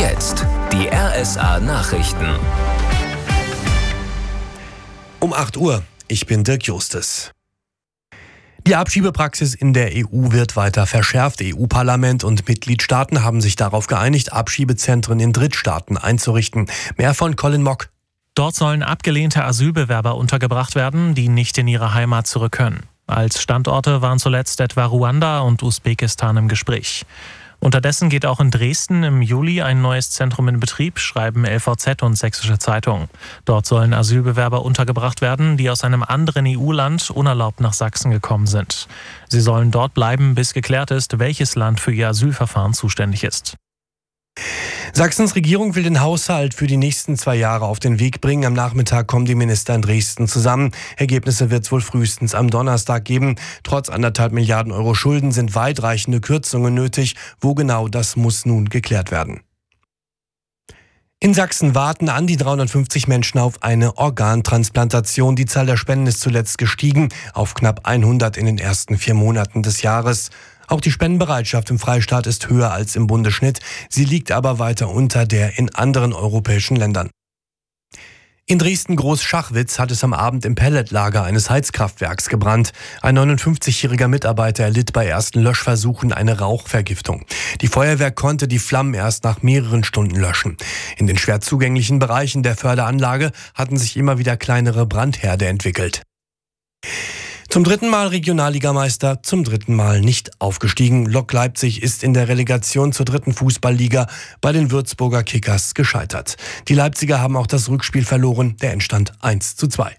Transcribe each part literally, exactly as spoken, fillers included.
Jetzt die R S A-Nachrichten. Um acht Uhr, ich bin Dirk Justus. Die Abschiebepraxis in der E U wird weiter verschärft. E U-Parlament und Mitgliedstaaten haben sich darauf geeinigt, Abschiebezentren in Drittstaaten einzurichten. Mehr von Colin Mock. Dort sollen abgelehnte Asylbewerber untergebracht werden, die nicht in ihre Heimat zurück können. Als Standorte waren zuletzt etwa Ruanda und Usbekistan im Gespräch. Unterdessen geht auch in Dresden im Juli ein neues Zentrum in Betrieb, schreiben L V Z und Sächsische Zeitung. Dort sollen Asylbewerber untergebracht werden, die aus einem anderen E U-Land unerlaubt nach Sachsen gekommen sind. Sie sollen dort bleiben, bis geklärt ist, welches Land für ihr Asylverfahren zuständig ist. Sachsens Regierung will den Haushalt für die nächsten zwei Jahre auf den Weg bringen. Am Nachmittag kommen die Minister in Dresden zusammen. Ergebnisse wird es wohl frühestens am Donnerstag geben. Trotz anderthalb Milliarden Euro Schulden sind weitreichende Kürzungen nötig. Wo genau, das muss nun geklärt werden. In Sachsen warten an die dreihundertfünfzig Menschen auf eine Organtransplantation. Die Zahl der Spenden ist zuletzt gestiegen auf knapp hundert in den ersten vier Monaten des Jahres. Auch die Spendenbereitschaft im Freistaat ist höher als im Bundesschnitt. Sie liegt aber weiter unter der in anderen europäischen Ländern. In Dresden-Groß-Schachwitz hat es am Abend im Pelletlager eines Heizkraftwerks gebrannt. Ein neunundfünfzigjähriger Mitarbeiter erlitt bei ersten Löschversuchen eine Rauchvergiftung. Die Feuerwehr konnte die Flammen erst nach mehreren Stunden löschen. In den schwer zugänglichen Bereichen der Förderanlage hatten sich immer wieder kleinere Brandherde entwickelt. Zum dritten Mal Regionalligameister, zum dritten Mal nicht aufgestiegen. Lok Leipzig ist in der Relegation zur dritten Fußballliga bei den Würzburger Kickers gescheitert. Die Leipziger haben auch das Rückspiel verloren, der Endstand eins zu zwei.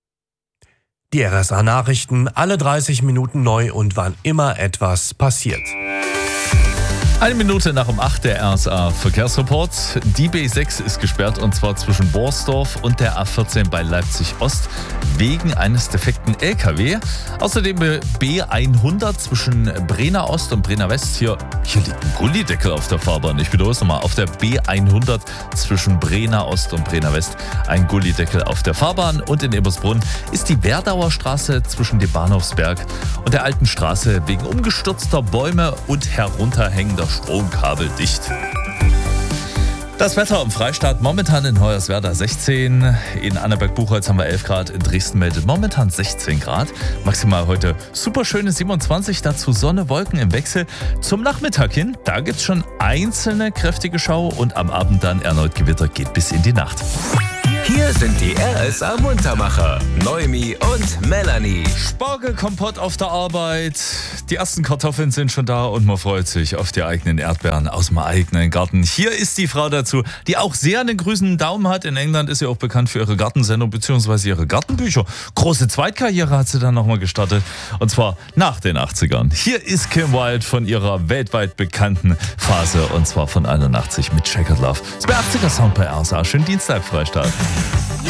Die R S A-Nachrichten, alle dreißig Minuten neu und wann immer etwas passiert. Eine Minute nach um acht der R S A-Verkehrsreport. Die B sechs ist gesperrt und zwar zwischen Borsdorf und der A vierzehn bei Leipzig Ost wegen eines defekten L K W. Außerdem B hundert zwischen Brenner Ost und Brenner West. Hier, hier liegt ein Gullideckel auf der Fahrbahn. Ich wiederhole es nochmal. Auf der B hundert zwischen Brenner Ost und Brenner West ein Gullideckel auf der Fahrbahn. Und in Ebersbrunn ist die Werdauer Straße zwischen dem Bahnhofsberg und der Alten Straße wegen umgestürzter Bäume und herunterhängender Stromkabel dicht. Das Wetter im Freistaat momentan in Hoyerswerda sechzehn, in Annaberg-Buchholz haben wir elf Grad, in Dresden meldet momentan sechzehn Grad. Maximal heute super schöne siebenundzwanzig, dazu Sonne, Wolken im Wechsel. Zum Nachmittag hin, da gibt's schon einzelne kräftige Schauer und am Abend dann erneut Gewitter, geht bis in die Nacht. Hier sind die R S A-Muntermacher, Noemi und Melanie. Spargelkompott auf der Arbeit, die ersten Kartoffeln sind schon da und man freut sich auf die eigenen Erdbeeren aus dem eigenen Garten. Hier ist die Frau dazu, die auch sehr einen grünen Daumen hat. In England ist sie auch bekannt für ihre Gartensendung bzw. ihre Gartenbücher. Große Zweitkarriere hat sie dann nochmal gestartet und zwar nach den achtzigern. Hier ist Kim Wilde von ihrer weltweit bekannten Phase und zwar von einundachtzig mit Checkered Love. Das ist der achtziger Sound bei R S A. Schönen Dienstag, Freistaat.